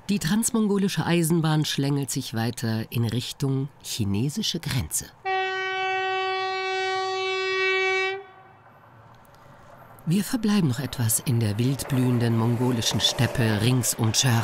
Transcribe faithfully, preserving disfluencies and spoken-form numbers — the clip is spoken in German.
Die transmongolische Eisenbahn schlängelt sich weiter in Richtung chinesische Grenze. Wir verbleiben noch etwas in der wildblühenden mongolischen Steppe rings um Chör.